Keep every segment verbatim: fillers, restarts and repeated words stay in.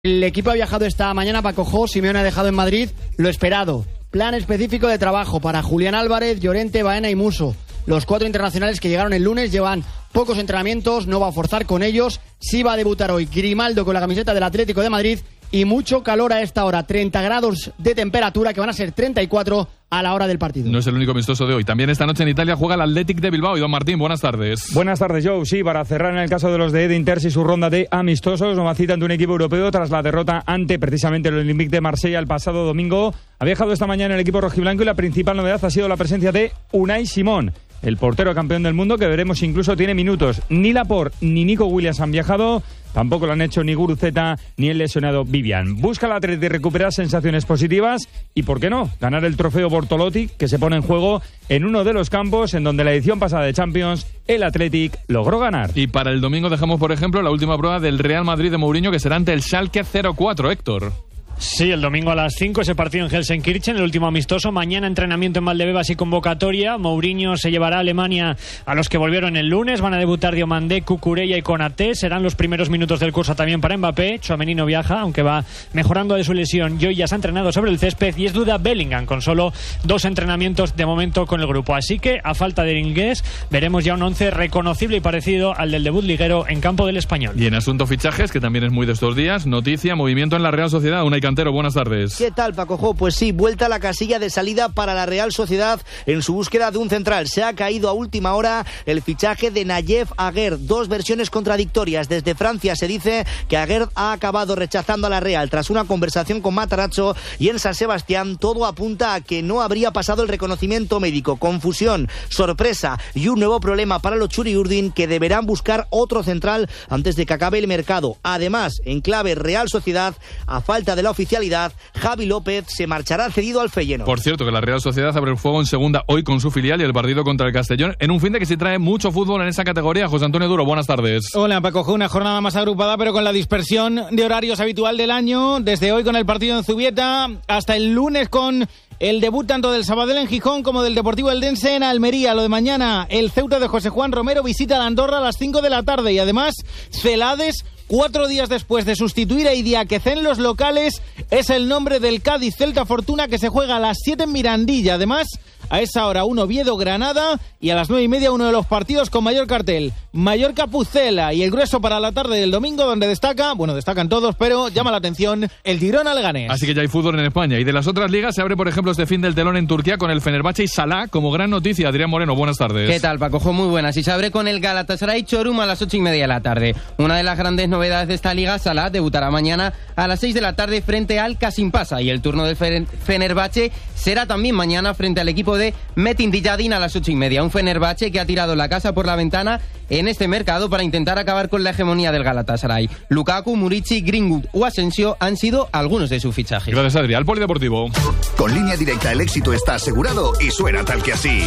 El equipo ha viajado esta mañana. Paco Jo, Simeone ha dejado en Madrid lo esperado. Plan específico de trabajo para Julián Álvarez, Llorente, Baena y Musso. Los cuatro internacionales que llegaron el lunes llevan pocos entrenamientos, no va a forzar con ellos. Sí va a debutar hoy Grimaldo con la camiseta del Atlético de Madrid y mucho calor a esta hora, treinta grados de temperatura que van a ser treinta y cuatro a la hora del partido. No es el único amistoso de hoy. También esta noche en Italia juega el Athletic de Bilbao. Y don Martín, buenas tardes. Buenas tardes, Joe. Sí, para cerrar en el caso de los de Edin Terzi su ronda de amistosos, nueva cita ante un equipo europeo tras la derrota ante precisamente el Olympique de Marsella el pasado domingo. Ha viajado esta mañana el equipo rojiblanco y la principal novedad ha sido la presencia de Unai Simón, el portero campeón del mundo, que veremos incluso tiene minutos. Ni Laporte ni Nico Williams han viajado, tampoco lo han hecho ni Guruceta ni el lesionado Vivian. Busca el Atleti recuperar sensaciones positivas y, ¿por qué no?, ganar el trofeo Bortolotti, que se pone en juego en uno de los campos en donde la edición pasada de Champions el Athletic logró ganar. Y para el domingo dejamos, por ejemplo, la última prueba del Real Madrid de Mourinho, que será ante el Schalke cero cuatro, Héctor. Sí, el domingo a las cinco ese partido en Helsenkirchen, el último amistoso. Mañana entrenamiento en Valdebebas y convocatoria. Mourinho se llevará a Alemania a los que volvieron el lunes. Van a debutar Diomandé, Cucurella y Konaté. Serán los primeros minutos del curso también para Mbappé. Tchouaméni no viaja, aunque va mejorando de su lesión. Joy ya se ha entrenado sobre el césped y es duda Bellingham, con solo dos entrenamientos de momento con el grupo. Así que, a falta del inglés, veremos ya un once reconocible y parecido al del debut liguero en campo del Español. Y en asunto fichajes, que también es muy de estos días, noticia, movimiento en la Real Sociedad. Unai Cantero, buenas tardes. ¿Qué tal, Paco Jo? Pues sí, vuelta a la casilla de salida para la Real Sociedad en su búsqueda de un central. Se ha caído a última hora el fichaje de Nayef Aguerd. Dos versiones contradictorias. Desde Francia se dice que Aguerd ha acabado rechazando a la Real tras una conversación con Matarazzo, y en San Sebastián todo apunta a que no habría pasado el reconocimiento médico. Confusión, sorpresa y un nuevo problema para los Txuri-Urdin, que deberán buscar otro central antes de que acabe el mercado. Además, en clave Real Sociedad, a falta de la oficialidad, Javi López se marchará cedido al Feyenoord. Por cierto, que la Real Sociedad abre el fuego en segunda hoy con su filial y el partido contra el Castellón, en un fin de que sí trae mucho fútbol en esa categoría. José Antonio Duro, buenas tardes. Hola, Paco, una jornada más agrupada, pero con la dispersión de horarios habitual del año. Desde hoy con el partido en Zubieta hasta el lunes con el debut tanto del Sabadell en Gijón como del Deportivo Eldense en Almería. Lo de mañana, el Ceuta de José Juan Romero visita la Andorra a las cinco de la tarde y además Celades, cuatro días después de sustituir a Idiáquez en los locales, es el nombre del Cádiz Celta Fortuna, que se juega a las siete en Mirandilla. Además, a esa hora un Oviedo-Granada y a las nueve y media uno de los partidos con mayor cartel, Mallorca-Pucela, y el grueso para la tarde del domingo, donde destaca, bueno, destacan todos, pero llama la atención el Girona-Leganés. Así que ya hay fútbol en España. Y de las otras ligas se abre, por ejemplo, este fin del telón en Turquía con el Fenerbahce y Salah como gran noticia. Adrián Moreno, buenas tardes. ¿Qué tal, Paco? Muy buenas. Y se abre con el Galatasaray Çorum a las ocho y media de la tarde. Una de las grandes novedades de esta liga, Salah debutará mañana a las seis de la tarde frente al Kasimpasa, y el turno del Fenerbahce será también mañana frente al equipo de Metin Diyadin a las ocho y media. Un Fenerbahce que ha tirado la casa por la ventana en este mercado para intentar acabar con la hegemonía del Galatasaray. Lukaku, Murici, Greenwood o Asensio han sido algunos de sus fichajes. Gracias, Adri. Al Polideportivo. Con Línea Directa el éxito está asegurado y suena tal que así.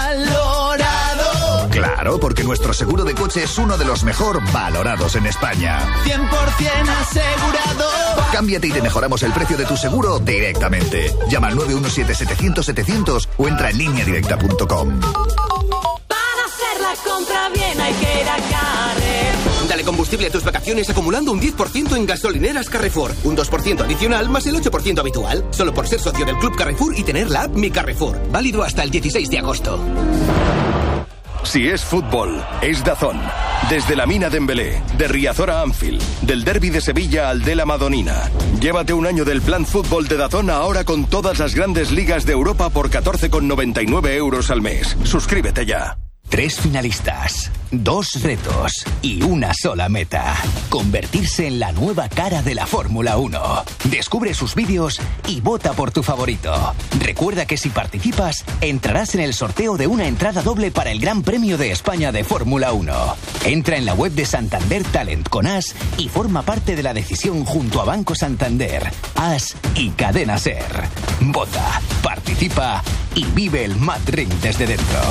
¡Valorado! Claro, porque nuestro seguro de coche es uno de los mejor valorados en España. cien por ciento asegurado. Cámbiate y te mejoramos el precio de tu seguro directamente. Llama al nueve uno siete setecientos setecientos o entra en línea directa punto com. Para hacer la compra bien hay que ir a Carrefour. Dale combustible a tus vacaciones acumulando un diez por ciento en gasolineras Carrefour. Un dos por ciento adicional más el ocho por ciento habitual. Solo por ser socio del Club Carrefour y tener la app Mi Carrefour. Válido hasta el dieciséis de agosto. Si es fútbol, es DAZN. Desde la Mina Dembélé, de Riazor a Anfield, del Derbi de Sevilla al de la Madonina. Llévate un año del plan fútbol de DAZN ahora con todas las grandes ligas de Europa por catorce con noventa y nueve euros al mes. Suscríbete ya. Tres finalistas, dos retos y una sola meta: convertirse en la nueva cara de la Fórmula uno. Descubre sus vídeos y vota por tu favorito. Recuerda que si participas, entrarás en el sorteo de una entrada doble para el Gran Premio de España de Fórmula uno. Entra en la web de Santander Talent con As y forma parte de la decisión junto a Banco Santander, As y Cadena Ser. Vota, participa y vive el Mad Ring desde dentro.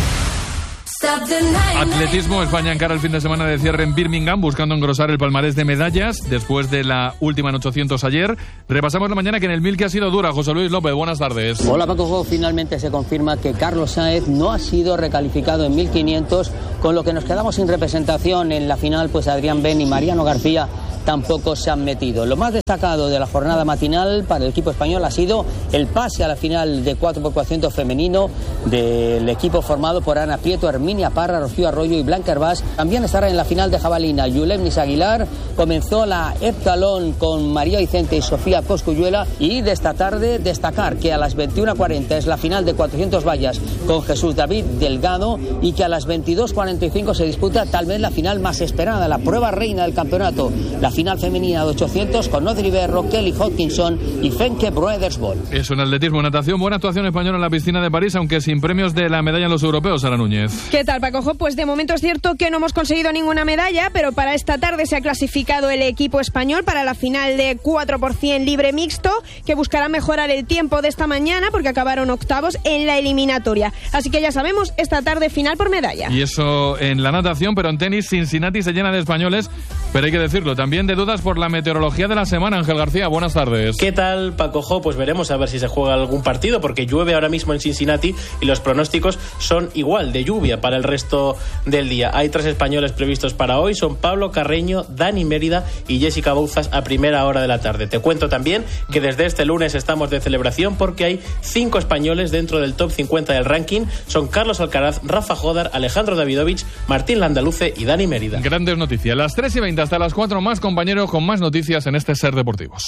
Atletismo. España encara el fin de semana de cierre en Birmingham buscando engrosar el palmarés de medallas después de la última en ochocientos ayer. Repasamos la mañana, que en el mil que ha sido dura. José Luis López, buenas tardes. Hola, Paco. Finalmente se confirma que Carlos Sáenz no ha sido recalificado en mil quinientos, con lo que nos quedamos sin representación en la final. Pues Adrián Ben y Mariano García tampoco se han metido. Lo más destacado de la jornada matinal para el equipo español ha sido el pase a la final de cuatro por cuatrocientos femenino del equipo formado por Ana Prieto, Herminia Parra, Rocío Arroyo y Blanca Hervás. También estará en la final de jabalina Yulemnis Aguilar. Comenzó la heptalón con María Vicente y Sofía Cosculluela. Y de esta tarde destacar que a las veintiuna cuarenta es la final de cuatrocientos vallas con Jesús David Delgado y que a las veintidós cuarenta y cinco se disputa tal vez la final más esperada, la prueba reina del campeonato, la final femenina de ochocientos con Audrey Berro, Kelly Hodgkinson y Femke Broedersborg. Es un atletismo, natación, buena actuación española en la piscina de París, aunque sin premios de la medalla en los europeos, Sara Núñez. ¿Qué tal, Paco? Pues de momento es cierto que no hemos conseguido ninguna medalla, pero para esta tarde se ha clasificado el equipo español para la final de cuatro por cien libre mixto, que buscará mejorar el tiempo de esta mañana porque acabaron octavos en la eliminatoria. Así que ya sabemos, esta tarde final por medalla. Y eso en la natación, pero en tenis Cincinnati se llena de españoles, pero hay que decirlo, también de dudas por la meteorología de la semana. Ángel García, buenas tardes. ¿Qué tal, Paco Jo? Pues veremos a ver si se juega algún partido, porque llueve ahora mismo en Cincinnati y los pronósticos son igual, de lluvia para el resto del día. Hay tres españoles previstos para hoy, son Pablo Carreño, Dani Mérida y Jessica Bouzas a primera hora de la tarde. Te cuento también que desde este lunes estamos de celebración porque hay cinco españoles dentro del top cincuenta del ranking. Son Carlos Alcaraz, Rafa Jodar, Alejandro Davidovich, Martín Landaluce y Dani Mérida. Grandes noticias. Las tres y veinte hasta las cuatro más, compañeros, con más noticias en este Ser Deportivos.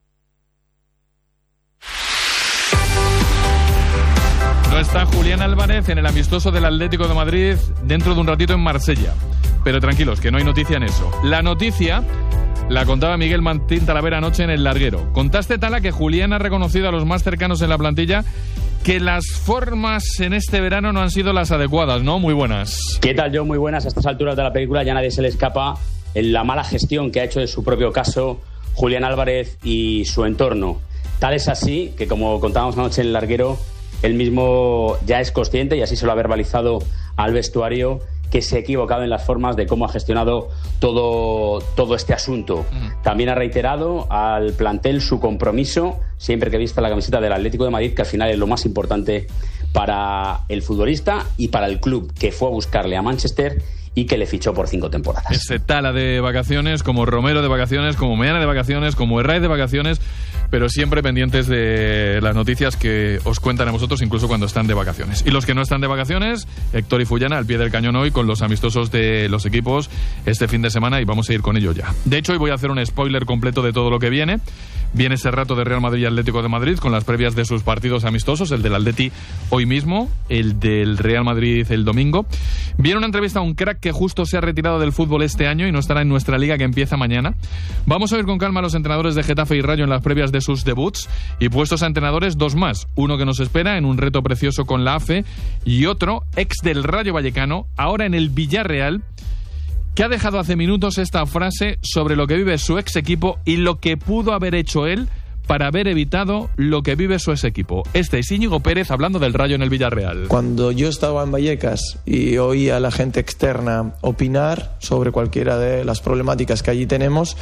No está Julián Álvarez en el amistoso del Atlético de Madrid dentro de un ratito en Marsella. Pero tranquilos, que no hay noticia en eso. La noticia la contaba Miguel Martín Talavera anoche en El Larguero. Contaste, Tala, que Julián ha reconocido a los más cercanos en la plantilla que las formas en este verano no han sido las adecuadas, ¿no? Muy buenas. ¿Qué tal, John? Muy buenas. A estas alturas de la película ya nadie se le escapa en la mala gestión que ha hecho de su propio caso Julián Álvarez y su entorno. Tal es así que, como contábamos anoche en El Larguero, él mismo ya es consciente, y así se lo ha verbalizado al vestuario, que se ha equivocado en las formas de cómo ha gestionado todo, todo este asunto. Uh-huh. También ha reiterado al plantel su compromiso, siempre que vista la camiseta del Atlético de Madrid, que al final es lo más importante para el futbolista y para el club, que fue a buscarle a Manchester y que le fichó por cinco temporadas. Ese Tala de vacaciones, como Romero de vacaciones, como Meana de vacaciones, como Herraiz de vacaciones, pero siempre pendientes de las noticias que os cuentan a vosotros, incluso cuando están de vacaciones. Y los que no están de vacaciones, Héctor y Fullana al pie del cañón hoy con los amistosos de los equipos este fin de semana, y vamos a ir con ello ya. De hecho, hoy voy a hacer un spoiler completo de todo lo que viene. Viene ese rato de Real Madrid y Atlético de Madrid con las previas de sus partidos amistosos, el del Atleti hoy mismo, el del Real Madrid el domingo. Viene una entrevista a un crack que justo se ha retirado del fútbol este año y no estará en nuestra liga, que empieza mañana. Vamos a oír con calma a los entrenadores de Getafe y Rayo en las previas de sus debuts, y puestos a entrenadores dos más, uno que nos espera en un reto precioso con la A F E y otro, ex del Rayo Vallecano, ahora en el Villarreal, que ha dejado hace minutos esta frase sobre lo que vive su ex equipo y lo que pudo haber hecho él para haber evitado lo que vive su ex equipo. Este es Íñigo Pérez hablando del Rayo en el Villarreal. Cuando yo estaba en Vallecas y oía a la gente externa opinar sobre cualquiera de las problemáticas que allí tenemos,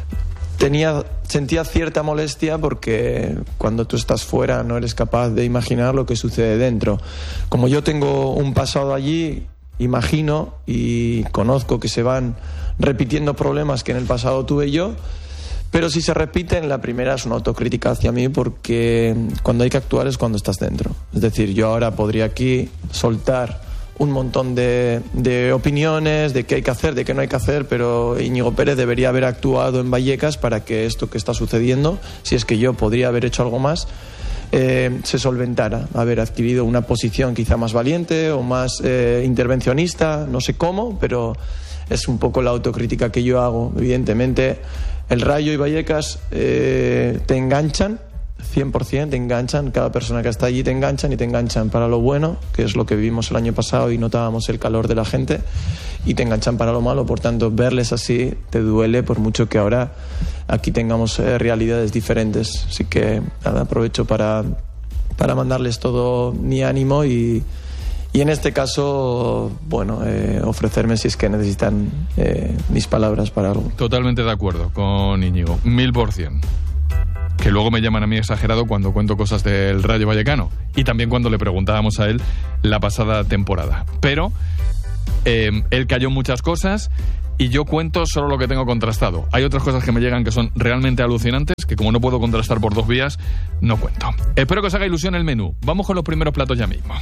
tenía, sentía cierta molestia, porque cuando tú estás fuera no eres capaz de imaginar lo que sucede dentro. Como yo tengo un pasado allí, imagino y conozco que se van repitiendo problemas que en el pasado tuve yo, pero si se repiten, la primera es una autocrítica hacia mí, porque cuando hay que actuar es cuando estás dentro. Es decir, yo ahora podría aquí soltar un montón de, de opiniones de qué hay que hacer, de qué no hay que hacer, pero Íñigo Pérez debería haber actuado en Vallecas para que esto que está sucediendo, si es que yo podría haber hecho algo más, Eh, se solventara, haber adquirido una posición quizá más valiente o más eh, intervencionista, no sé cómo, pero es un poco la autocrítica que yo hago. Evidentemente, el Rayo y Vallecas eh, te enganchan, cien por ciento te enganchan, cada persona que está allí te enganchan, y te enganchan para lo bueno, que es lo que vivimos el año pasado y notábamos el calor de la gente, y te enganchan para lo malo. Por tanto, verles así te duele, por mucho que ahora aquí tengamos eh, realidades diferentes. Así que nada, aprovecho para, para mandarles todo mi ánimo y, y en este caso, bueno, eh, ofrecerme si es que necesitan eh, mis palabras para algo. Totalmente de acuerdo con Íñigo, mil por cien. Que luego me llaman a mí exagerado cuando cuento cosas del Rayo Vallecano, y también cuando le preguntábamos a él la pasada temporada. Pero Eh, él cayó en muchas cosas y yo cuento solo lo que tengo contrastado. Hay otras cosas que me llegan que son realmente alucinantes, que como no puedo contrastar por dos vías, no cuento. Espero que os haga ilusión el menú. Vamos con los primeros platos ya mismo.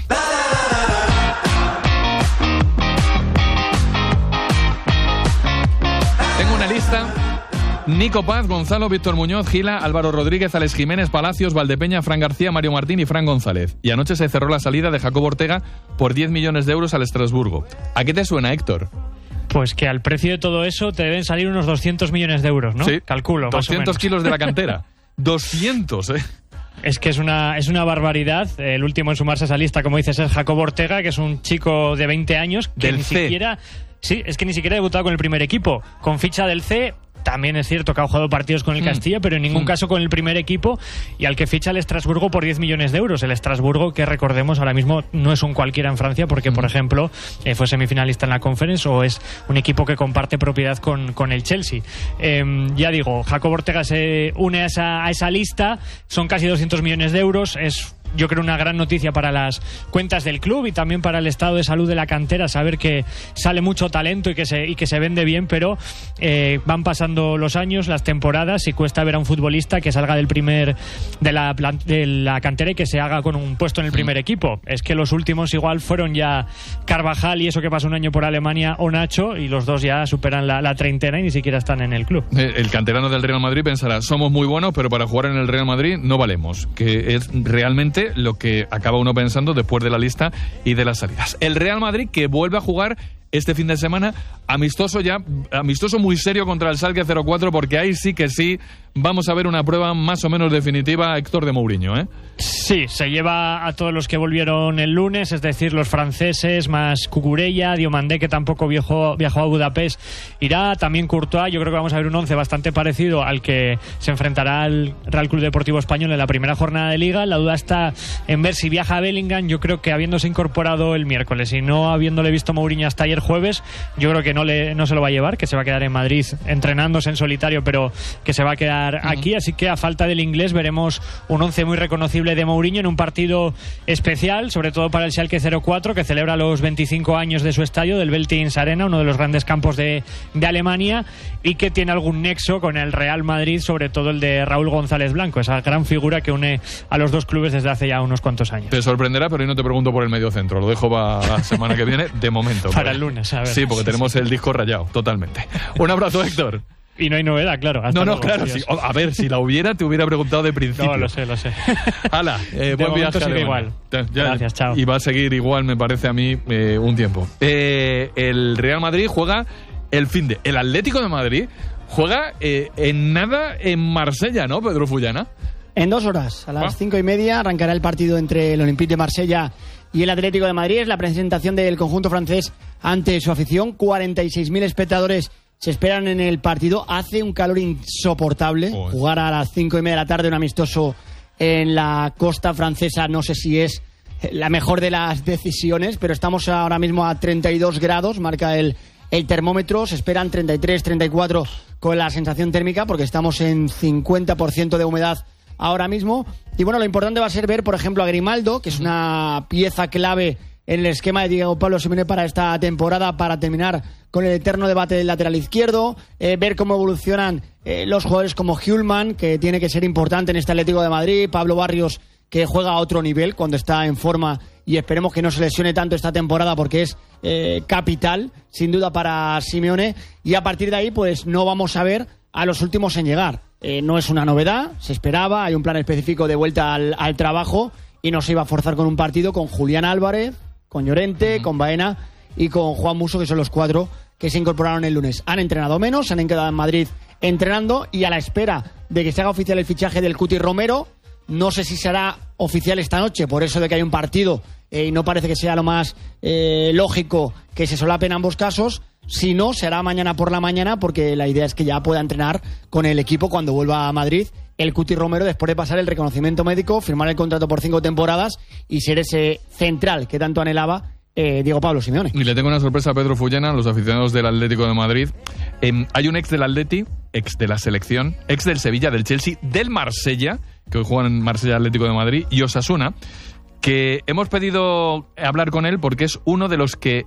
Tengo una lista. Nico Paz, Gonzalo, Víctor Muñoz, Gila, Álvaro Rodríguez, Alex Jiménez, Palacios, Valdepeña, Fran García, Mario Martín y Fran González. Y anoche se cerró la salida de Jacobo Ortega por diez millones de euros al Estrasburgo. ¿A qué te suena, Héctor? Pues que al precio de todo eso te deben salir unos doscientos millones de euros, ¿no? Sí. Calculo, más o menos. doscientos kilos de la cantera. doscientos, ¿eh? Es que es una, es una barbaridad. El último en sumarse a esa lista, como dices, es Jacobo Ortega, que es un chico de veinte años que del ni C. siquiera... Sí, es que ni siquiera ha debutado con el primer equipo. Con ficha del C... También es cierto que ha jugado partidos con el Castilla, pero en ningún caso con el primer equipo, y al que ficha el Estrasburgo por diez millones de euros. El Estrasburgo, que recordemos, ahora mismo no es un cualquiera en Francia, porque, por ejemplo, eh, fue semifinalista en la Conference, o es un equipo que comparte propiedad con, con el Chelsea. Eh, ya digo, Jacobo Ortega se une a esa, a esa lista, son casi doscientos millones de euros, es... Yo creo una gran noticia para las cuentas del club y también para el estado de salud de la cantera, saber que sale mucho talento y que se, y que se vende bien, pero eh, van pasando los años, las temporadas, y cuesta ver a un futbolista que salga del primer de la, de la cantera y que se haga con un puesto en el primer equipo. Es que los últimos igual fueron ya Carvajal, y eso que pasó un año por Alemania, o Nacho, y los dos ya superan la, la treintena y ni siquiera están en el club. El canterano del Real Madrid pensará, somos muy buenos, pero para jugar en el Real Madrid no valemos, que es realmente lo que acaba uno pensando después de la lista y de las salidas. El Real Madrid, que vuelve a jugar este fin de semana amistoso ya, amistoso muy serio contra el Schalke cero cuatro, porque ahí sí que sí vamos a ver una prueba más o menos definitiva, Héctor, de Mourinho, ¿eh? Sí, se lleva a todos los que volvieron el lunes, es decir, los franceses, más Cucurella, Diomandé, que tampoco viajó, viajó a Budapest, irá, también Courtois. Yo creo que vamos a ver un once bastante parecido al que se enfrentará al Real Club Deportivo Español en la primera jornada de Liga. La duda está en ver si viaja a Bellingham. Yo creo que habiéndose incorporado el miércoles y no habiéndole visto Mourinho hasta ayer jueves, yo creo que no, le, no se lo va a llevar, que se va a quedar en Madrid entrenándose en solitario, pero que se va a quedar aquí. Así que a falta del inglés veremos un once muy reconocible de Mourinho en un partido especial, sobre todo para el Schalke cero cuatro, que celebra los veinticinco años de su estadio, del Veltins Arena, uno de los grandes campos de, de Alemania, y que tiene algún nexo con el Real Madrid, sobre todo el de Raúl González Blanco, esa gran figura que une a los dos clubes desde hace ya unos cuantos años. Te sorprenderá, pero yo no te pregunto por el medio centro, lo dejo para la semana que viene, de momento. Para el lunes, a ver. Sí, porque tenemos el disco rayado, totalmente. Un abrazo, Héctor. Y no hay novedad, claro. Hasta no, no, luego, claro. Sí. A ver, si la hubiera, te hubiera preguntado de principio. No, lo sé, lo sé. Hala, eh, buen viaje. Sigue igual. Ya, Gracias, chao. Y va a seguir igual, me parece a mí, eh, un tiempo. Eh, el Real Madrid juega el finde. El Atlético de Madrid juega eh, en nada en Marsella, ¿no, Pedro Fullana? En dos horas, a las cinco y media, arrancará el partido entre el Olympique de Marsella y el Atlético de Madrid. Es la presentación del conjunto francés ante su afición. cuarenta y seis mil espectadores se esperan en el partido. Hace un calor insoportable. Oh. Jugar a las cinco y media de la tarde un amistoso en la costa francesa, no sé si es la mejor de las decisiones, pero estamos ahora mismo a treinta y dos grados, marca el, el termómetro. Se esperan treinta y tres, treinta y cuatro con la sensación térmica, porque estamos en cincuenta por ciento de humedad ahora mismo. Y bueno, lo importante va a ser ver, por ejemplo, a Grimaldo, que es una pieza clave en el esquema de Diego Pablo Simeone para esta temporada, para terminar con el eterno debate del lateral izquierdo, eh, ver cómo evolucionan eh, los jugadores como Hjulman, que tiene que ser importante en este Atlético de Madrid, Pablo Barrios, que juega a otro nivel cuando está en forma, y esperemos que no se lesione tanto esta temporada, porque es eh, capital, sin duda, para Simeone. Y a partir de ahí, pues no vamos a ver a los últimos en llegar. Eh, no es una novedad, se esperaba, hay un plan específico de vuelta al, al trabajo, y no se iba a forzar con un partido con Julián Álvarez, con Llorente, uh-huh. con Baena y con Juan Musso, que son los cuatro que se incorporaron el lunes. Han entrenado menos, se han quedado en Madrid entrenando, y a la espera de que se haga oficial el fichaje del Cuti Romero. No sé si será oficial esta noche, por eso de que hay un partido eh, y no parece que sea lo más eh, lógico que se solapen ambos casos. Si no, será mañana por la mañana, porque la idea es que ya pueda entrenar con el equipo cuando vuelva a Madrid el Cuti Romero, después de pasar el reconocimiento médico, firmar el contrato por cinco temporadas y ser ese central que tanto anhelaba eh, Diego Pablo Simeone. Y le tengo una sorpresa a Pedro Fullana, los aficionados del Atlético de Madrid. Eh, hay un ex del Atleti, ex de la selección, ex del Sevilla, del Chelsea, del Marsella, que hoy juega en Marsella, Atlético de Madrid, y Osasuna, que hemos pedido hablar con él porque es uno de los que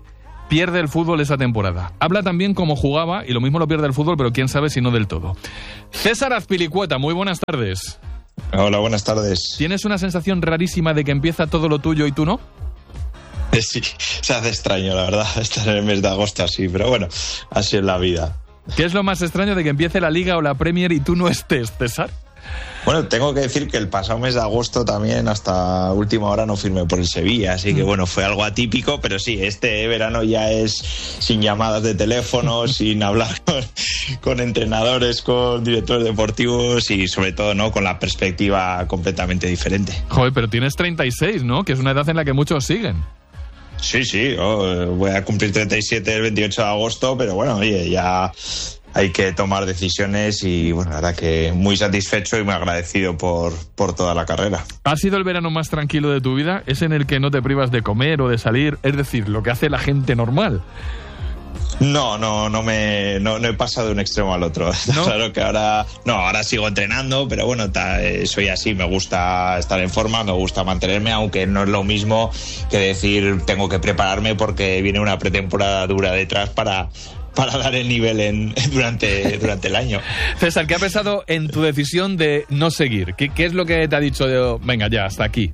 pierde el fútbol esa temporada. Habla también cómo jugaba y lo mismo lo pierde el fútbol, pero quién sabe si no del todo. César Azpilicueta, muy buenas tardes. Hola, buenas tardes. ¿Tienes una sensación rarísima de que empieza todo lo tuyo y tú no? Sí, se hace extraño, la verdad, estar en el mes de agosto así, pero bueno, así es la vida. ¿Qué es lo más extraño de que empiece la Liga o la Premier y tú no estés, César? Bueno, tengo que decir que el pasado mes de agosto también hasta última hora no firmé por el Sevilla, así que bueno, fue algo atípico, pero sí, este verano ya es sin llamadas de teléfono, sin hablar con, con entrenadores, con directores deportivos y sobre todo no con la perspectiva completamente diferente. Joder, pero tienes treinta y seis, ¿no? Que es una edad en la que muchos siguen. Sí, sí, oh, voy a cumplir treinta y siete el veintiocho de agosto, pero bueno, oye, ya hay que tomar decisiones y bueno, la verdad que muy satisfecho y muy agradecido por, por toda la carrera. ¿Ha sido el verano más tranquilo de tu vida? ¿Es en el que no te privas de comer o de salir? Es decir, lo que hace la gente normal. No, no, no me, no, no he pasado de un extremo al otro. ¿No? Claro que ahora, no, ahora sigo entrenando, pero bueno, ta, eh, soy así, me gusta estar en forma, me gusta mantenerme, aunque no es lo mismo que decir tengo que prepararme porque viene una pretemporada dura detrás para, para dar el nivel en, durante, durante el año. César, ¿qué ha pesado en tu decisión de no seguir? ¿Qué, qué es lo que te ha dicho de, venga ya, hasta aquí?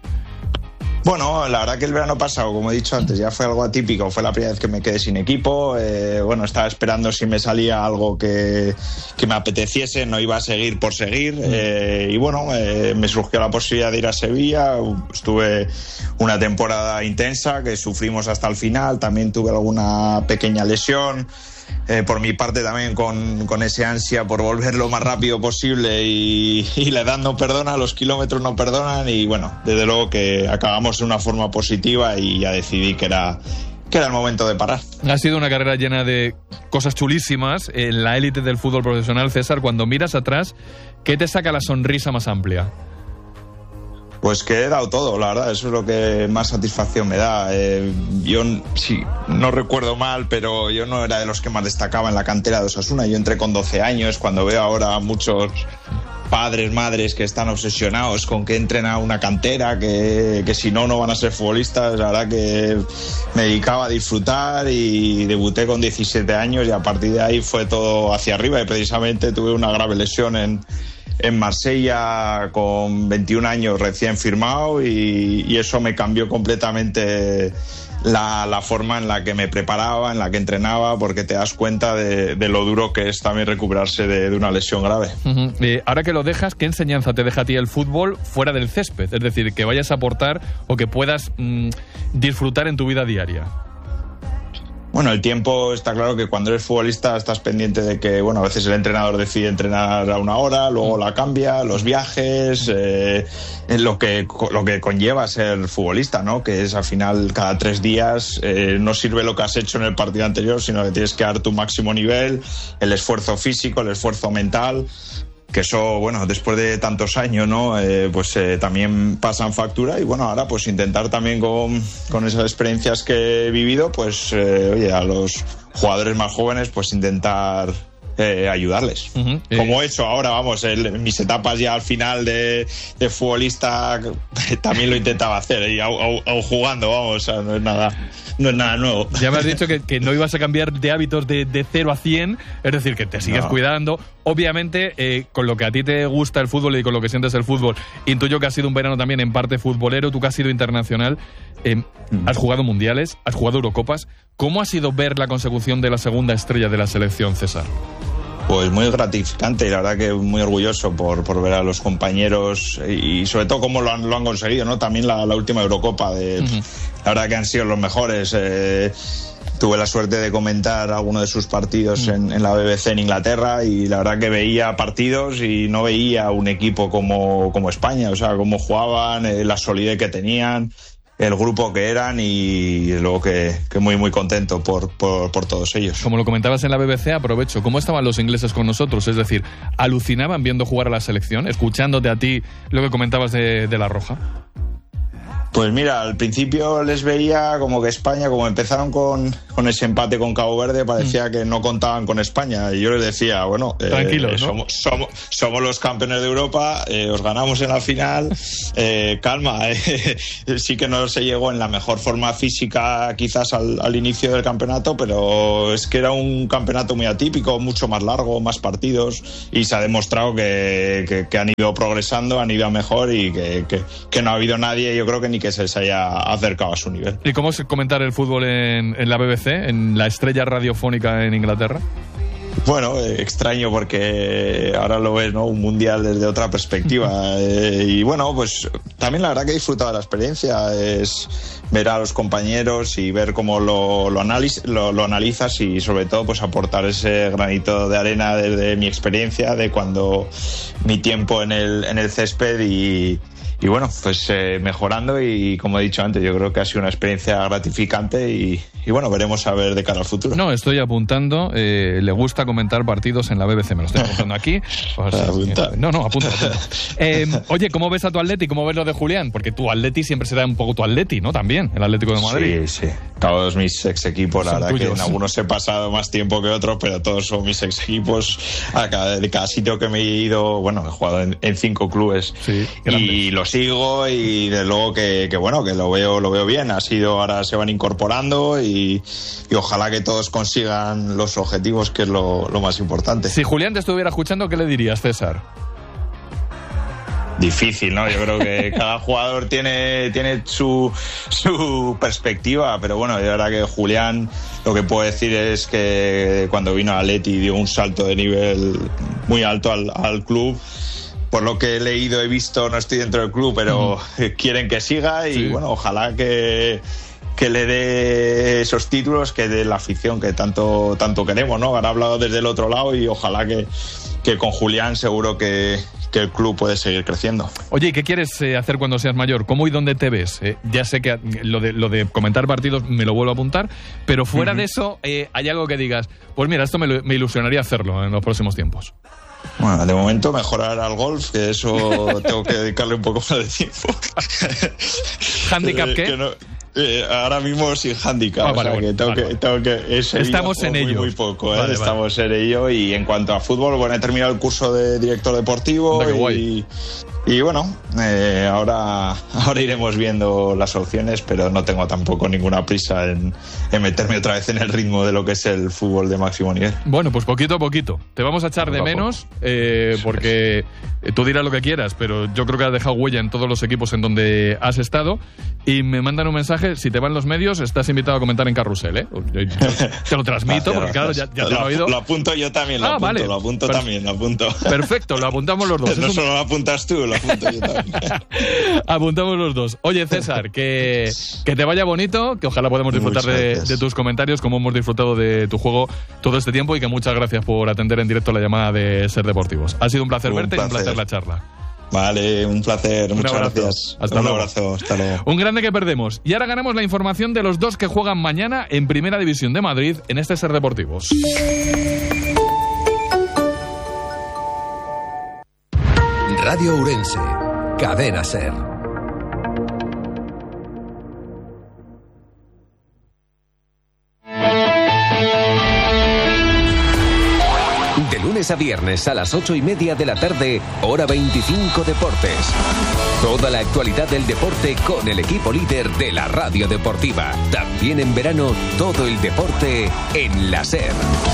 Bueno, la verdad que el verano pasado, como he dicho antes, ya fue algo atípico. Fue la primera vez que me quedé sin equipo. Eh, bueno, estaba esperando si me salía algo que, que me apeteciese. No iba a seguir por seguir. Eh, y bueno, eh, me surgió la posibilidad de ir a Sevilla. Estuve una temporada intensa que sufrimos hasta el final. También tuve alguna pequeña lesión. Eh, por mi parte también con, con ese ansia por volver lo más rápido posible y, y la edad no perdona, los kilómetros no perdonan y bueno, desde luego que acabamos de una forma positiva y ya decidí que era, que era el momento de parar. Ha sido una carrera llena de cosas chulísimas en la élite del fútbol profesional. César, cuando miras atrás, ¿qué te saca la sonrisa más amplia? Pues que he dado todo, la verdad, eso es lo que más satisfacción me da. Eh, yo, sí, no recuerdo mal, pero yo no era de los que más destacaba en la cantera de Osasuna. Yo entré con doce años, cuando veo ahora muchos padres, madres que están obsesionados con que entren a una cantera, que, que si no, no van a ser futbolistas. La verdad que me dedicaba a disfrutar y debuté con diecisiete años y a partir de ahí fue todo hacia arriba y precisamente tuve una grave lesión en... en Marsella con veintiún años recién firmado y, y eso me cambió completamente la, la forma en la que me preparaba, en la que entrenaba, porque te das cuenta de, de lo duro que es también recuperarse de, de una lesión grave. Uh-huh. Eh, ahora que lo dejas, ¿qué enseñanza te deja a ti el fútbol fuera del césped? Es decir, que vayas a aportar o que puedas mmm, disfrutar en tu vida diaria. Bueno, el tiempo está claro que cuando eres futbolista estás pendiente de que, bueno, a veces el entrenador decide entrenar a una hora, luego la cambia, los viajes, eh, lo que lo que conlleva ser futbolista, ¿no? Que es al final cada tres días eh, no sirve lo que has hecho en el partido anterior, sino que tienes que dar tu máximo nivel, el esfuerzo físico, el esfuerzo mental. Que eso, bueno, después de tantos años, ¿no? Eh, pues eh, también pasan factura y bueno, ahora pues intentar también con, con esas experiencias que he vivido, pues eh, oye, a los jugadores más jóvenes, pues intentar eh, ayudarles. Uh-huh. Eh. Como he hecho ahora, vamos, en mis etapas ya al final de, de futbolista también lo intentaba hacer, y aún, aún jugando, vamos, o sea, no es nada... No es nada nuevo. Ya me has dicho que, que no ibas a cambiar de hábitos de, de cero a cien, es decir, que te sigues no. cuidando. Obviamente, eh, con lo que a ti te gusta el fútbol y con lo que sientes el fútbol, intuyo que ha sido un verano también en parte futbolero, tú que has sido internacional, eh, mm. has jugado mundiales, has jugado Eurocopas. ¿Cómo ha sido ver la consecución de la segunda estrella de la selección, César? Pues muy gratificante y la verdad que muy orgulloso por, por ver a los compañeros y, y sobre todo cómo lo han, lo han conseguido, ¿no? También la, la última Eurocopa, de, uh-huh. la verdad que han sido los mejores. Eh, tuve la suerte de comentar algunos de sus partidos uh-huh. en, en la B B C en Inglaterra y la verdad que veía partidos y no veía un equipo como, como España, o sea, cómo jugaban, eh, la solidez que tenían, el grupo que eran y luego que, que muy muy contento por, por, por todos ellos. Como lo comentabas en la B B C, aprovecho, ¿cómo estaban los ingleses con nosotros? Es decir, ¿alucinaban viendo jugar a la selección, escuchándote a ti lo que comentabas de, de La Roja? Pues mira, al principio les veía como que España, como empezaron con, con ese empate con Cabo Verde, parecía mm. que no contaban con España. Y yo les decía, bueno, eh, tranquilos, ¿no? somos, somos, somos los campeones de Europa, eh, os ganamos en la final, eh, calma, eh, sí que no se llegó en la mejor forma física quizás al, al inicio del campeonato, pero es que era un campeonato muy atípico, mucho más largo, más partidos, y se ha demostrado que, que, que han ido progresando, han ido a mejor y que, que, que no ha habido nadie, yo creo que ni que se les haya acercado a su nivel. ¿Y cómo es comentar el fútbol en, en la B B C, en la estrella radiofónica en Inglaterra? Bueno, eh, extraño porque ahora lo ves, ¿no? Un mundial desde otra perspectiva. eh, y bueno, pues también la verdad que he disfrutado de la experiencia. Es ver a los compañeros y ver cómo lo, lo, analiz- lo, lo analizas y sobre todo pues aportar ese granito de arena desde mi experiencia, de cuando mi tiempo en el, en el césped y... Y bueno, pues eh, mejorando y como he dicho antes, yo creo que ha sido una experiencia gratificante y, y bueno, veremos a ver de cara al futuro. No, estoy apuntando, eh, le gusta comentar partidos en la B B C, me lo estoy apuntando aquí. Pues, apunta. No, no, apunta, apunta. Eh, oye, ¿cómo ves a tu Atleti? ¿Cómo ves lo de Julián? Porque tu Atleti siempre será un poco tu Atleti, ¿no? También, el Atlético de Madrid. Sí, sí. Todos mis ex equipos, la Son verdad tuyos. que en algunos he pasado más tiempo que otros, pero todos son mis ex equipos. A cada, de cada sitio que me he ido, bueno, he jugado en, en cinco clubes sí, y lo sigo y y de luego que, que bueno, que lo veo lo veo bien. Ha sido, ahora se van incorporando y, y ojalá que todos consigan los objetivos, que es lo, lo más importante. Si Julián te estuviera escuchando, ¿qué le dirías, César? Difícil, ¿no? Yo creo que cada jugador tiene, tiene su, su perspectiva, pero bueno, de verdad que Julián, lo que puedo decir es que cuando vino a Atleti dio un salto de nivel muy alto al, al club. Por lo que he leído, he visto, no estoy dentro del club, pero uh-huh. quieren que siga y sí. bueno, ojalá que, que le dé esos títulos, que dé la afición que tanto, tanto queremos, ¿no? Ahora he hablado desde el otro lado y ojalá que, que con Julián seguro que, que el club puede seguir creciendo. Oye, ¿y qué quieres eh, hacer cuando seas mayor? ¿Cómo y dónde te ves? Eh, ya sé que lo de, lo de comentar partidos me lo vuelvo a apuntar, pero fuera uh-huh. de eso, eh, ¿hay algo que digas? Pues mira, esto me, me ilusionaría hacerlo en los próximos tiempos. Bueno, de momento mejorar al golf, que eso tengo que dedicarle un poco más de tiempo. ¿Handicap qué? Que no, eh, ahora mismo sin handicap, ah, vale, o sea, bueno, que tengo vale, que, tengo que ese estamos en muy, ello. Muy poco, ¿eh? Vale, estamos vale. en ello. Y en cuanto a fútbol, bueno, he terminado el curso de director deportivo. Anda, qué y, guay. y bueno, eh, ahora, ahora iremos viendo las opciones, pero no tengo tampoco ninguna prisa en, en meterme otra vez en el ritmo de lo que es el fútbol de máximo nivel. Bueno, pues poquito a poquito. Te vamos a echar de menos, eh, porque tú dirás lo que quieras, pero yo creo que has dejado huella en todos los equipos en donde has estado. Y me mandan un mensaje, si te van los medios, estás invitado a comentar en Carrusel, ¿eh? Te lo transmito, porque claro, ya, ya te lo, he oído. Lo apunto yo también, lo ah, apunto, vale. lo apunto Perf- también, lo apunto. Perfecto, lo apuntamos los dos. No un... solo lo apuntas tú, lo apunto yo también. Apuntamos los dos. Oye, César, que, que te vaya bonito, que ojalá podamos disfrutar de, de tus comentarios, como hemos disfrutado de tu juego todo este tiempo, y que muchas gracias por atender en directo la llamada de Ser Deportivos. Ha sido un placer un verte placer. y un placer la charla. Vale, un placer, un muchas abrazo. gracias. Hasta un luego. abrazo, hasta luego. Un grande que perdemos. Y ahora ganamos la información de los dos que juegan mañana en Primera División de Madrid en este Ser Deportivos. Radio Ourense, Cadena Ser. De lunes a viernes a las ocho y media de la tarde, hora veinticinco Deportes. Toda la actualidad del deporte con el equipo líder de la radio deportiva. También en verano, todo el deporte en la Ser.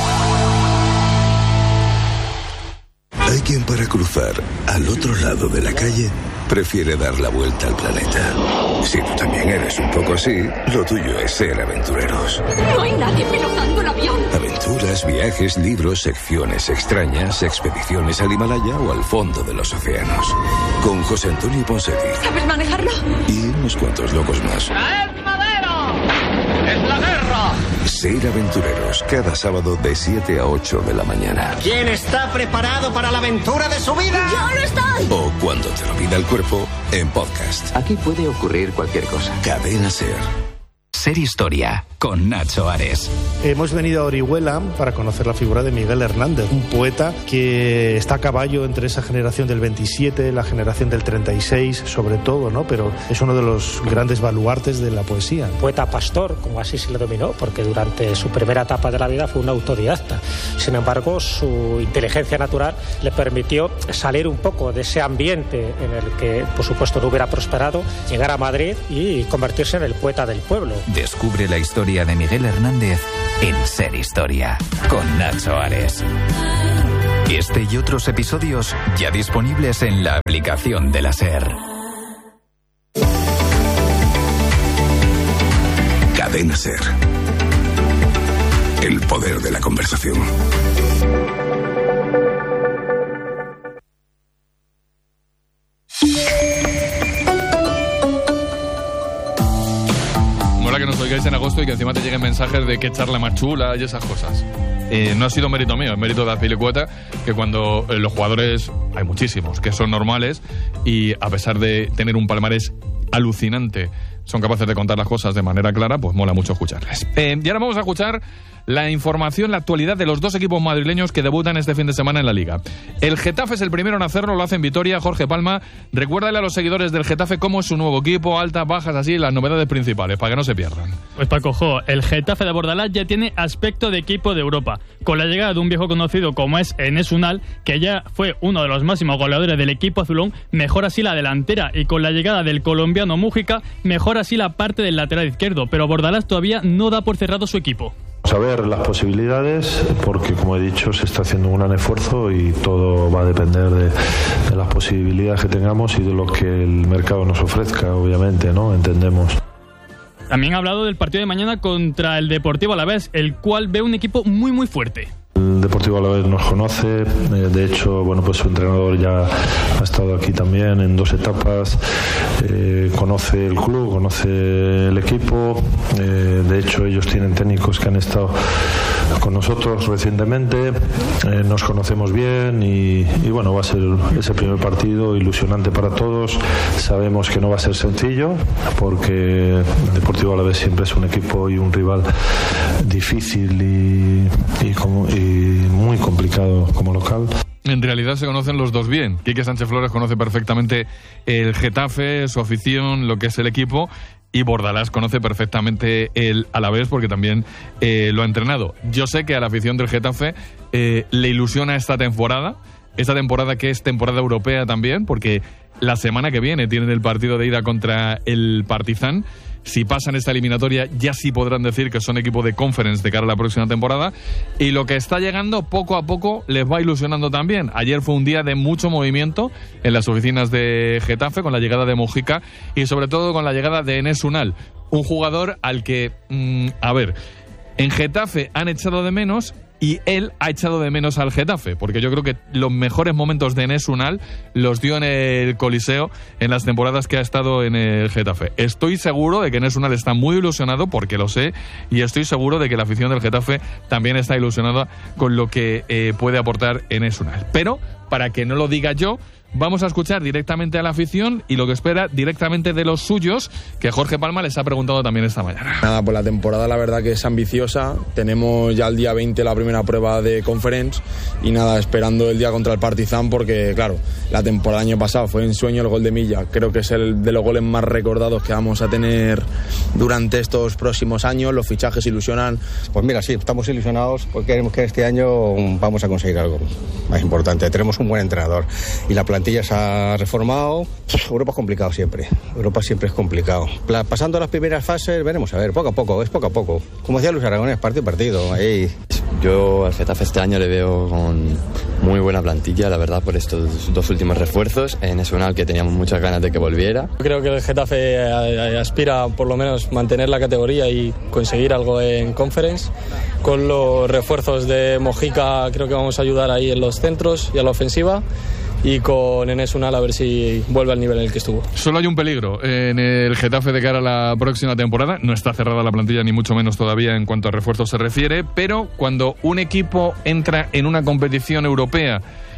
Hay quien para cruzar al otro lado de la calle prefiere dar la vuelta al planeta. Si tú también eres un poco así, lo tuyo es ser aventureros. No hay nadie pilotando el avión. Aventuras, viajes, libros, secciones extrañas, expediciones al Himalaya o al fondo de los océanos. Con José Antonio Ponseti. ¿Sabes manejarlo? Y unos cuantos locos más. ¡Es madero! ¡Es la guerra! Ser aventureros, cada sábado de siete a ocho de la mañana. ¿Quién está preparado para la aventura de su vida? ¡Yo lo estoy! O cuando te lo pida el cuerpo, en podcast. Aquí puede ocurrir cualquier cosa. Cadena Ser. Ser historia. con Nacho Ares. Hemos venido a Orihuela para conocer la figura de Miguel Hernández, un poeta que está a caballo entre esa generación del veintisiete, la generación del treinta y seis, sobre todo, ¿no? Pero es uno de los grandes baluartes de la poesía. Poeta pastor, como así se le dominó, porque durante su primera etapa de la vida fue un autodidacta. Sin embargo, su inteligencia natural le permitió salir un poco de ese ambiente en el que, por supuesto, no hubiera prosperado, llegar a Madrid y convertirse en el poeta del pueblo. Descubre la historia de Miguel Hernández en Ser Historia, con Nacho Ares. Este y otros episodios ya disponibles en la aplicación de la SER. Cadena SER. El poder de la conversación. Mola que nos oigáis en agosto y que encima te lleguen mensajes de qué charla más chula y esas cosas. Eh, no ha sido mérito mío, es mérito de Azpilicueta, que cuando eh, los jugadores, hay muchísimos, que son normales y a pesar de tener un palmarés alucinante, son capaces de contar las cosas de manera clara, pues mola mucho escucharles. Eh, y ahora vamos a escuchar la información, la actualidad de los dos equipos madrileños que debutan este fin de semana en la Liga. El Getafe es el primero en hacerlo, lo hace en Vitoria. Jorge Palma, recuérdale a los seguidores del Getafe cómo es su nuevo equipo, altas, bajas, así, las novedades principales, para que no se pierdan. Pues Paco Jo, el Getafe de Bordalás ya tiene aspecto de equipo de Europa, con la llegada de un viejo conocido como es Enes Unal, que ya fue uno de los máximos goleadores del equipo azulón, mejora así la delantera, y con la llegada del colombiano Mújica, mejora así la parte del lateral izquierdo, pero Bordalás todavía no da por cerrado su equipo. Vamos a ver las posibilidades, porque como he dicho se está haciendo un gran esfuerzo y todo va a depender de, de las posibilidades que tengamos y de lo que el mercado nos ofrezca, obviamente, ¿no? Entendemos. También ha hablado del partido de mañana contra el Deportivo Alavés, el cual ve un equipo muy muy fuerte. El Deportivo Alavés nos conoce, eh, de hecho, bueno, pues su entrenador ya ha estado aquí también en dos etapas, eh, conoce el club, conoce el equipo, eh, de hecho ellos tienen técnicos que han estado con nosotros recientemente, eh, nos conocemos bien y, y bueno, va a ser ese primer partido ilusionante para todos. Sabemos que no va a ser sencillo porque el Deportivo Alavés siempre es un equipo y un rival difícil y, y, como, y muy complicado como local. En realidad se conocen los dos bien. Quique Sánchez Flores conoce perfectamente el Getafe, su afición, lo que es el equipo, y Bordalás conoce perfectamente el Alavés porque también eh, lo ha entrenado. Yo sé que a la afición del Getafe eh, le ilusiona esta temporada, esta temporada que es temporada europea también, porque la semana que viene tienen el partido de ida contra el Partizan. Si pasan esta eliminatoria ya sí podrán decir que son equipo de Conference de cara a la próxima temporada, y lo que está llegando poco a poco les va ilusionando también. Ayer fue un día de mucho movimiento en las oficinas de Getafe con la llegada de Mojica y sobre todo con la llegada de Enes Unal, un jugador al que, mmm, a ver, en Getafe han echado de menos y él ha echado de menos al Getafe, porque yo creo que los mejores momentos de Enes Unal los dio en el Coliseo en las temporadas que ha estado en el Getafe. Estoy seguro de que Enes Unal está muy ilusionado, porque lo sé, y estoy seguro de que la afición del Getafe también está ilusionada con lo que eh, puede aportar Enes Unal. Pero, para que no lo diga yo, vamos a escuchar directamente a la afición y lo que espera directamente de los suyos, que Jorge Palma les ha preguntado también esta mañana. Nada, pues la temporada la verdad que es ambiciosa. Tenemos ya el día veinte la primera prueba de Conference y nada, esperando el día contra el Partizan porque, claro, la temporada del año pasado fue en sueño el gol de Milla. Creo que es el de los goles más recordados que vamos a tener durante estos próximos años. Los fichajes ilusionan. Pues mira, sí, estamos ilusionados porque queremos que este año vamos a conseguir algo más importante. Tenemos un buen entrenador y la plantilla se ha reformado. Europa es complicado siempre. Europa siempre es complicado. Pasando las primeras fases, veremos a ver, poco a poco, es poco a poco. Como decía Luis Aragonés, partido a partido. Ahí. Yo al Getafe este año le veo con muy buena plantilla, la verdad, por estos dos últimos refuerzos. En Enes Unal, que teníamos muchas ganas de que volviera. Creo que el Getafe aspira por lo menos mantener la categoría y conseguir algo en Conference. Con los refuerzos de Mojica creo que vamos a ayudar ahí en los centros y a la ofensiva. Y con Enes Unal a ver si vuelve al nivel en el que estuvo. Solo hay un peligro en el Getafe de cara a la próxima temporada. No está cerrada la plantilla, ni mucho menos todavía en cuanto a refuerzos se refiere, pero cuando un equipo entra en una competición europea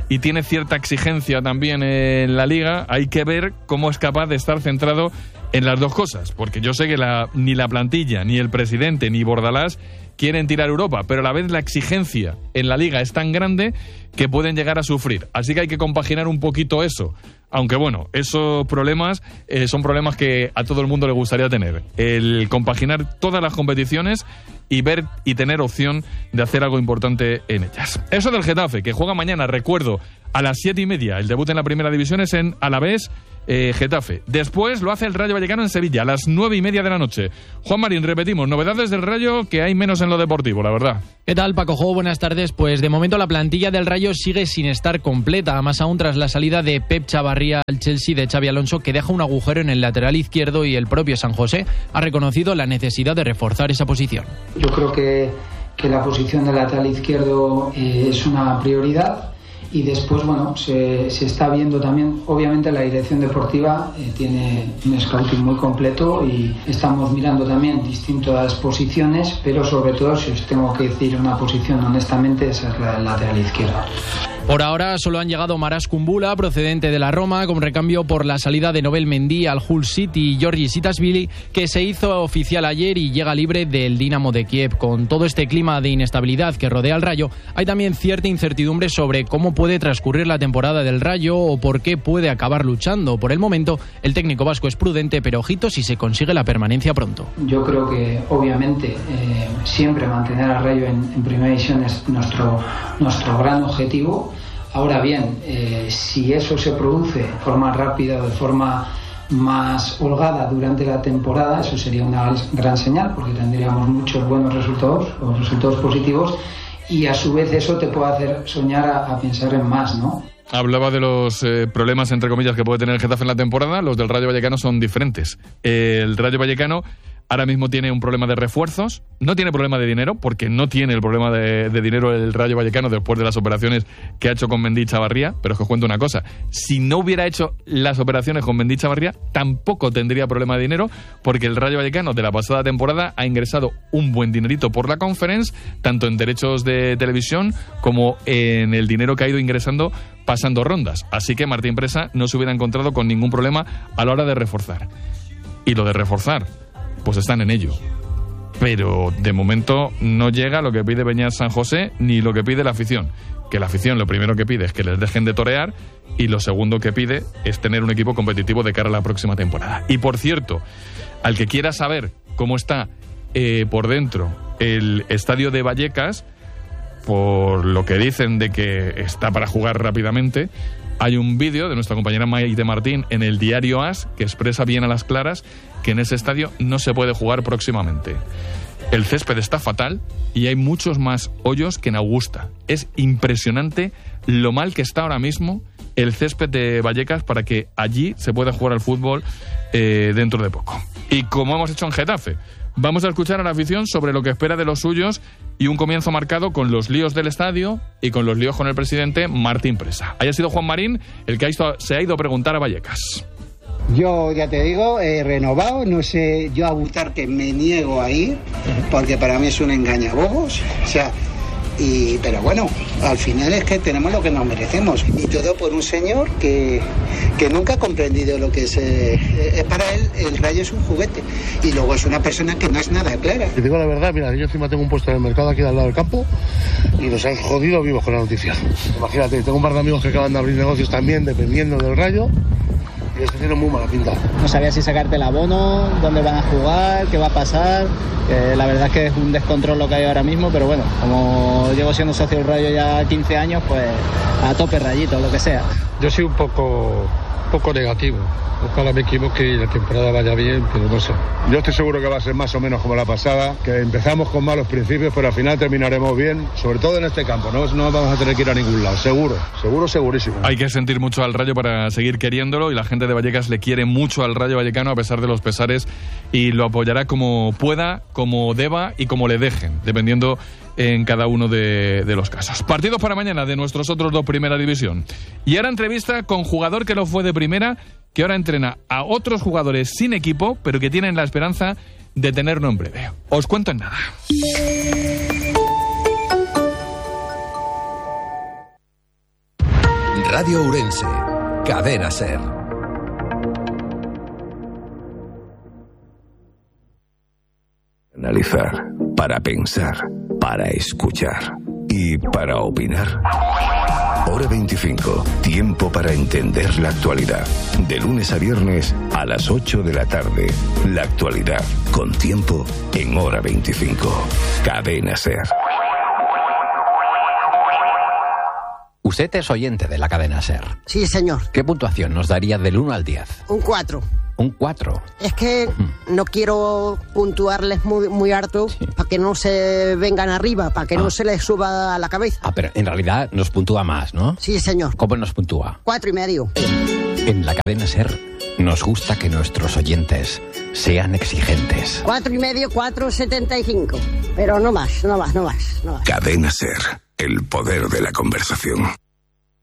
y tiene cierta exigencia también en la Liga, hay que ver cómo es capaz de estar centrado en las dos cosas, porque yo sé que la, ni la plantilla, ni el presidente, ni Bordalás quieren tirar Europa, pero a la vez la exigencia en la Liga es tan grande que pueden llegar a sufrir. Así que hay que compaginar un poquito eso. Aunque bueno, esos problemas eh, son problemas que a todo el mundo le gustaría tener. El compaginar todas las competiciones y ver y tener opción de hacer algo importante en ellas. Eso del Getafe, que juega mañana, recuerdo, a las siete y media. El debut en la primera división es en Alavés, eh, Getafe. Después lo hace el Rayo Vallecano en Sevilla, a las nueve y media de la noche. Juan Marín, repetimos, novedades del Rayo que hay menos en lo deportivo, la verdad. ¿Qué tal, Paco Jo? Buenas tardes. Pues de momento la plantilla del Rayo sigue sin estar completa, más aún tras la salida de Pep Chavarría al Chelsea de Xabi Alonso, que deja un agujero en el lateral izquierdo, y el propio San José ha reconocido la necesidad de reforzar esa posición. Yo creo que, que la posición del lateral izquierdo eh, es una prioridad. Y después, bueno, se, se está viendo también, obviamente la dirección deportiva eh, tiene un scouting muy completo y estamos mirando también distintas posiciones, pero sobre todo, si os tengo que decir una posición honestamente, esa es la del lateral izquierdo. Por ahora solo han llegado Maras Kumbula, procedente de la Roma, con recambio por la salida de Nobel Mendy al Hull City, y Georgi Sitasvili, que se hizo oficial ayer y llega libre del Dinamo de Kiev. Con todo este clima de inestabilidad que rodea al Rayo, hay también cierta incertidumbre sobre cómo puede transcurrir la temporada del Rayo o por qué puede acabar luchando. Por el momento, el técnico vasco es prudente, pero ojito si se consigue la permanencia pronto. Yo creo que, obviamente, eh, siempre mantener al Rayo en, en primera división es nuestro, nuestro gran objetivo. Ahora bien, eh, si eso se produce de forma rápida o de forma más holgada durante la temporada, eso sería una gran señal, porque tendríamos muchos buenos resultados o resultados positivos, y a su vez eso te puede hacer soñar a, a pensar en más, ¿no? Hablaba de los eh, problemas, entre comillas, que puede tener el Getafe en la temporada. Los del Rayo Vallecano son diferentes. Eh, el Rayo Vallecano ahora mismo tiene un problema de refuerzos, no tiene problema de dinero, porque no tiene el problema de, de dinero el Rayo Vallecano después de las operaciones que ha hecho con Mendy y Chavarría. Pero es que os cuento una cosa, si no hubiera hecho las operaciones con Mendy y Chavarría, tampoco tendría problema de dinero, porque el Rayo Vallecano de la pasada temporada ha ingresado un buen dinerito por la Conference, tanto en derechos de televisión como en el dinero que ha ido ingresando pasando rondas. Así que Martín Presa no se hubiera encontrado con ningún problema a la hora de reforzar. Y lo de reforzar, pues están en ello. Pero de momento no llega lo que pide Beñat San José ni lo que pide la afición. Que la afición lo primero que pide es que les dejen de torear, y lo segundo que pide es tener un equipo competitivo de cara a la próxima temporada. Y por cierto, al que quiera saber cómo está eh, por dentro el estadio de Vallecas, por lo que dicen de que está para jugar rápidamente, hay un vídeo de nuestra compañera Maite Martín en el diario As que expresa bien a las claras que en ese estadio no se puede jugar próximamente. El césped está fatal y hay muchos más hoyos que en Augusta. Es impresionante lo mal que está ahora mismo el césped de Vallecas para que allí se pueda jugar al fútbol eh, dentro de poco. Y como hemos hecho en Getafe, vamos a escuchar a la afición sobre lo que espera de los suyos, y un comienzo marcado con los líos del estadio y con los líos con el presidente Martín Presa. Haya sido Juan Marín el que ha ido, se ha ido a preguntar a Vallecas. Yo ya te digo, he renovado, no sé, yo a gustar que me niego a ir, porque para mí es un engañabobos, o sea, y, pero bueno, al final es que tenemos lo que nos merecemos, y todo por un señor que, que nunca ha comprendido lo que es, eh, eh, para él el Rayo es un juguete, y luego es una persona que no es nada clara. Te digo la verdad, mira, yo encima tengo un puesto en el mercado aquí al lado del campo, y nos han jodido vivos con la noticia. Imagínate, tengo un par de amigos que acaban de abrir negocios también dependiendo del Rayo, y les tienen muy mala pinta. No sabía si sacarte el abono, dónde van a jugar, qué va a pasar. Eh, la verdad es que es un descontrol lo que hay ahora mismo, pero bueno, como llevo siendo socio del Rayo ya quince años, pues a tope Rayito, lo que sea. Yo soy un poco, poco negativo. Ojalá me equivoque y la temporada vaya bien, pero no sé. Yo estoy seguro que va a ser más o menos como la pasada, que empezamos con malos principios, pero al final terminaremos bien, sobre todo en este campo, no, no vamos a tener que ir a ningún lado, seguro, seguro, segurísimo. Hay que sentir mucho al Rayo para seguir queriéndolo, y la gente de Vallecas le quiere mucho al Rayo Vallecano a pesar de los pesares, y lo apoyará como pueda, como deba y como le dejen, dependiendo en cada uno de, de los casos. Partidos para mañana de nuestros otros dos Primera División. Y ahora entrevista con jugador que lo fue de Primera, que ahora entrena a otros jugadores sin equipo, pero que tienen la esperanza de tenerlo en breve. Os cuento en nada. Radio Ourense. Cadena SER. Analizar, para pensar, para escuchar y para opinar. Hora veinticinco, tiempo para entender la actualidad. De lunes a viernes a las ocho de la tarde. La actualidad, con tiempo, en Hora veinticinco. Cadena SER. Usted es oyente de la cadena SER. Sí, señor. ¿Qué puntuación nos daría del uno al diez? Un cuatro. Un cuatro. Es que no quiero puntuarles muy, muy harto sí. para que no se vengan arriba, para que ah. no se les suba a la cabeza. Ah, pero en realidad nos puntúa más, ¿no? Sí, señor. ¿Cómo nos puntúa? Cuatro y medio. En la cadena SER nos gusta que nuestros oyentes sean exigentes. Cuatro y medio, cuatro setenta y cinco. Pero no más, no más, no más, no más. Cadena SER, el poder de la conversación.